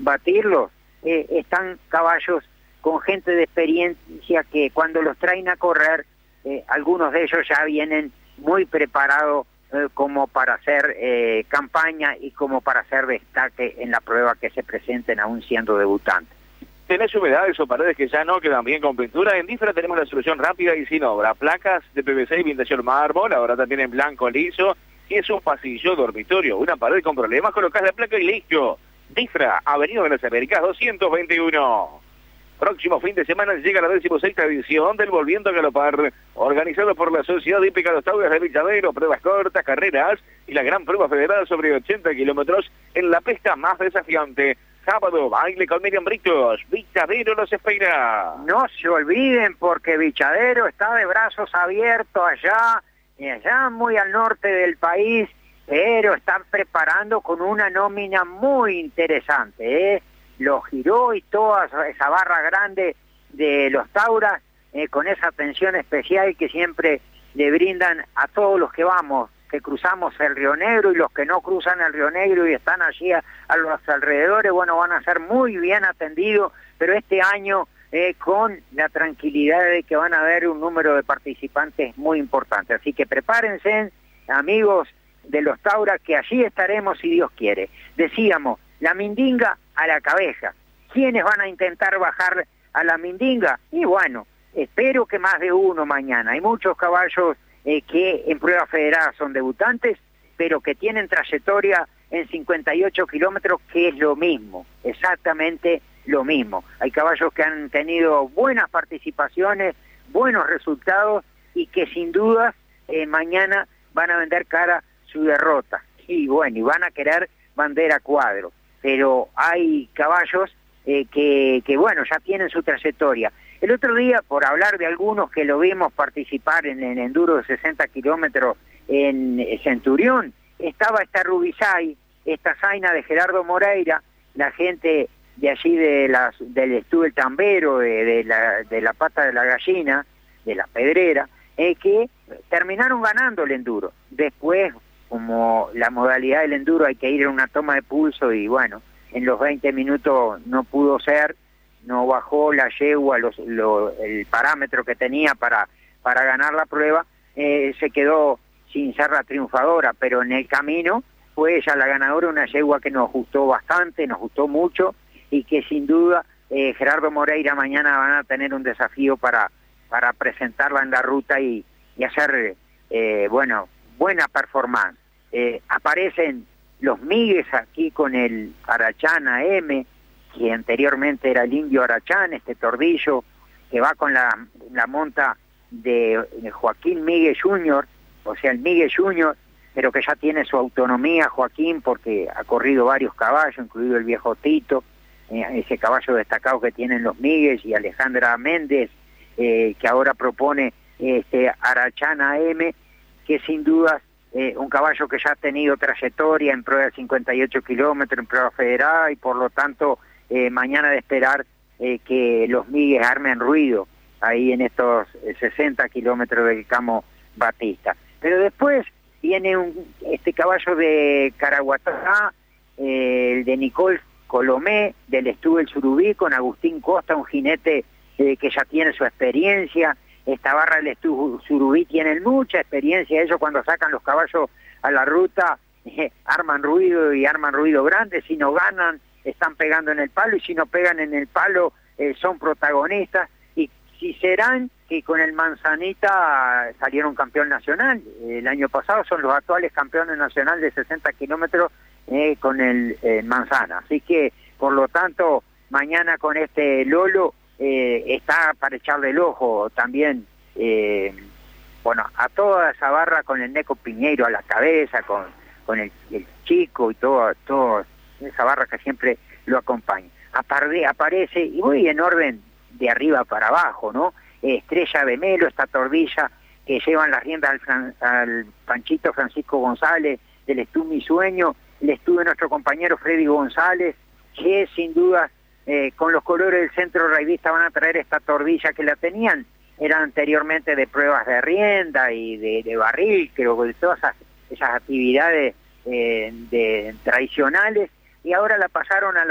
batirlos, están caballos con gente de experiencia que cuando los traen a correr, algunos de ellos ya vienen muy preparados como para hacer campaña y como para hacer destaque en la prueba que se presenten aún siendo debutantes. ¿Tenés humedades o paredes que ya no quedan bien con pintura? En Difra tenemos la solución rápida y sin obra. Placas de PVC y vintación mármol, ahora también en blanco liso. Si es un pasillo, dormitorio, una pared con problemas, colocás la placa y listo. Difra, Avenida de las Américas 221. Próximo fin de semana llega la 16ª edición del Volviendo a Galopar, organizado por la Sociedad Hípica Los Tauras de Vichadero, pruebas cortas, carreras y la gran prueba federal sobre 80 kilómetros en la pista más desafiante. Sábado, baile con Miriam Britos. Vichadero los espera. No se olviden porque Vichadero está de brazos abiertos allá muy al norte del país, pero están preparando con una nómina muy interesante, Los Giró y toda esa barra grande de los Tauras, con esa atención especial que siempre le brindan a todos los que vamos, que cruzamos el Río Negro, y los que no cruzan el Río Negro y están allí a los alrededores, bueno, van a ser muy bien atendidos, pero este año con la tranquilidad de que van a haber un número de participantes muy importante. Así que prepárense, amigos de los Tauras, que allí estaremos si Dios quiere. Decíamos, la Mindinga a la cabeza. ¿Quiénes van a intentar bajar a la Mindinga? Y bueno, espero que más de uno mañana. Hay muchos caballos que en prueba federada son debutantes, pero que tienen trayectoria en 58 kilómetros, que es lo mismo, exactamente lo mismo. Hay caballos que han tenido buenas participaciones, buenos resultados, y que sin duda mañana van a vender cara su derrota. Y bueno, y van a querer bandera cuadro. Pero hay caballos que bueno, ya tienen su trayectoria. El otro día, por hablar de algunos que lo vimos participar en el enduro de 60 kilómetros en Centurión, estaba esta Rubisay, esta Zaina de Gerardo Moreira, la gente de allí del Estuve el Tambero, de la Pata de la Gallina, de la Pedrera, que terminaron ganando el enduro. Después, como la modalidad del enduro hay que ir en una toma de pulso, y bueno, en los 20 minutos no pudo ser, no bajó la yegua el parámetro que tenía para ganar la prueba, se quedó sin ser la triunfadora, pero en el camino fue ella la ganadora, una yegua que nos gustó bastante, nos gustó mucho, y que sin duda Gerardo Moreira mañana van a tener un desafío para presentarla en la ruta y hacer, bueno, buena performance. Aparecen los Migues aquí con el Arachán AM, que anteriormente era el Indio Arachán, este tordillo, que va con la monta de Joaquín Miguel Jr., o sea, el Miguel Jr., pero que ya tiene su autonomía Joaquín, porque ha corrido varios caballos, incluido el viejo Tito, ese caballo destacado que tienen los Migues, y Alejandra Méndez, que ahora propone este Arachán AM, que sin duda un caballo que ya ha tenido trayectoria en prueba de 58 kilómetros, en prueba federada, y por lo tanto mañana de esperar que los Migues armen ruido ahí en estos 60 kilómetros del Camo Batista. Pero después viene este caballo de Caraguatá, el de Nicole Colomé, del Estuve el Surubí, con Agustín Costa, un jinete que ya tiene su experiencia. Esta barra del Estuve Surubí tienen mucha experiencia. Ellos cuando sacan los caballos a la ruta arman ruido, y arman ruido grande. Si no ganan, están pegando en el palo, y si no pegan en el palo, son protagonistas. Y si serán que con el Manzanita salieron campeón nacional el año pasado, son los actuales campeones nacional de 60 kilómetros con el Manzana. Así que, por lo tanto, mañana con este Lolo está para echarle el ojo también, bueno, a toda esa barra, con el Neco Piñeiro a la cabeza, con el chico y todo esa barra que siempre lo acompaña. Aparece, y voy en orden de arriba para abajo, ¿no? Estrella de Melo, esta tordilla que llevan las riendas al Panchito Francisco González, del Estuve Mi Sueño, el Estuve nuestro compañero Freddy González, que sin duda con los colores del Centro Raivista van a traer esta tordilla que la tenían, era anteriormente de pruebas de rienda y de barril, creo que de todas esas actividades tradicionales, y ahora la pasaron a la